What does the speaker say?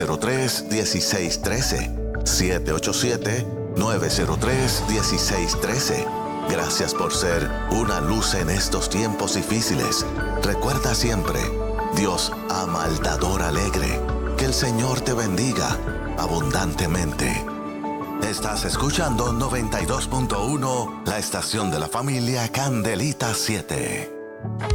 903-1613. 787-903-1613. Gracias por ser una luz en estos tiempos difíciles. Recuerda siempre, Dios ama al dador alegre. Que el Señor te bendiga abundantemente. Estás escuchando 92.1, la estación de la familia Candelita 7.